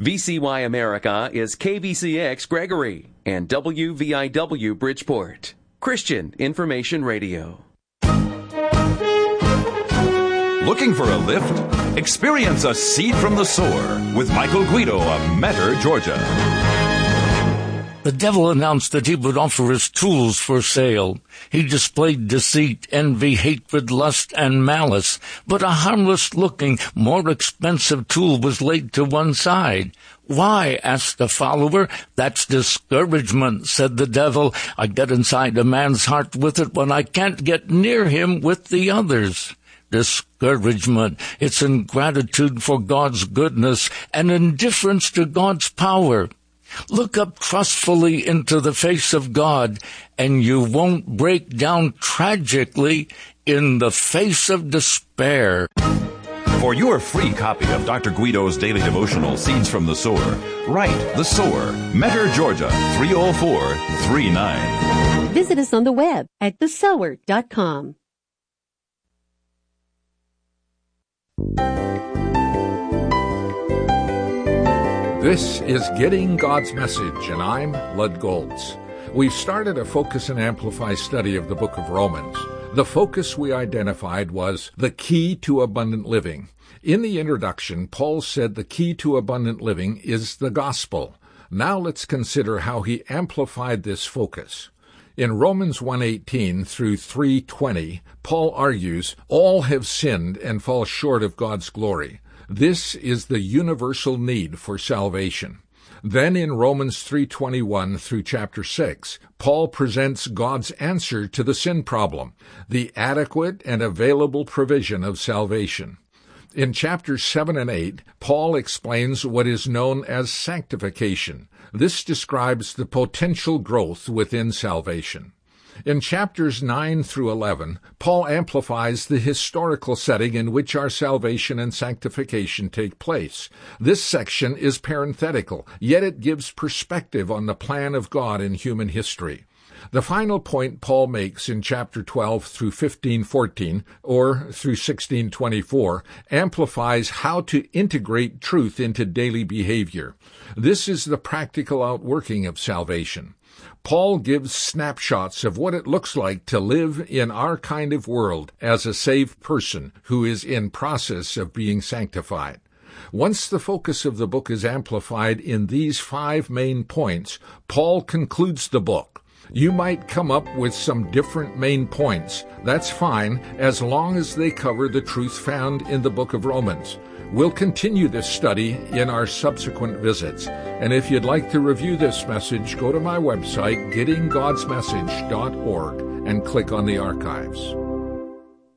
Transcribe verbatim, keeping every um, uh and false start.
V C Y America is K V C X Gregory and W V I W Bridgeport. Christian Information Radio. Looking for a lift? Experience a seed from the sower with Michael Guido of Metter, Georgia. The devil announced that he would offer his tools for sale. He displayed deceit, envy, hatred, lust, and malice. But a harmless-looking, more expensive tool was laid to one side. Why? Asked the follower. That's discouragement, said the devil. I get inside a man's heart with it when I can't get near him with the others. Discouragement. It's ingratitude for God's goodness and indifference to God's power. Look up trustfully into the face of God, and you won't break down tragically in the face of despair. For your free copy of Doctor Guido's daily devotional, Seeds from the Sower, write The Sower, Metter, Georgia, three oh four three nine. Visit us on the web at the sower dot com. This is Getting God's Message, and I'm Lud Goltz. We've started a Focus and Amplify study of the book of Romans. The focus we identified was the key to abundant living. In the introduction, Paul said the key to abundant living is the gospel. Now let's consider how he amplified this focus. In Romans one eighteen through three twenty, Paul argues, all have sinned and fall short of God's glory. This is the universal need for salvation. Then in Romans three twenty-one through chapter six, Paul presents God's answer to the sin problem, the adequate and available provision of salvation. In chapters seven and eight, Paul explains what is known as sanctification. This describes the potential growth within salvation. In chapters nine through eleven, Paul amplifies the historical setting in which our salvation and sanctification take place. This section is parenthetical, yet it gives perspective on the plan of God in human history. The final point Paul makes in chapter twelve through fifteen fourteen, or through sixteen twenty-four, amplifies how to integrate truth into daily behavior. This is the practical outworking of salvation. Paul gives snapshots of what it looks like to live in our kind of world as a saved person who is in process of being sanctified. Once the focus of the book is amplified in these five main points, Paul concludes the book. You might come up with some different main points. That's fine, as long as they cover the truth found in the book of Romans. We'll continue this study in our subsequent visits. And if you'd like to review this message, go to my website, getting gods message dot org, and click on the archives.